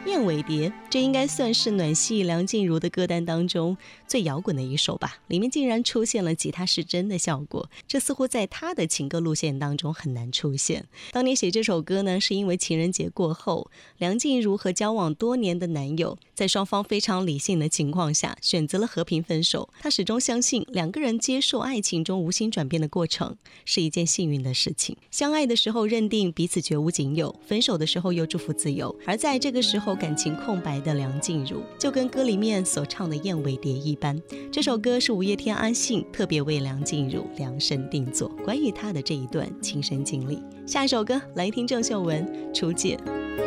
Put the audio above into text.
燕尾蝶，这应该算是暖系梁静茹的歌单当中最摇滚的一首吧，里面竟然出现了吉他失真的效果，这似乎在她的情歌路线当中很难出现。当年写这首歌呢，是因为情人节过后，梁静茹和交往多年的男友在双方非常理性的情况下选择了和平分手。她始终相信两个人接受爱情中无心转变的过程是一件幸运的事情，相爱的时候认定彼此绝无仅有，分手的时候又祝福自由。而在这个时候感情空白的梁静茹，就跟歌里面所唱的燕尾蝶一般，这首歌是五月天阿信特别为梁静茹量身定做，关于她的这一段亲身经历。下一首歌来听郑秀文《初见》。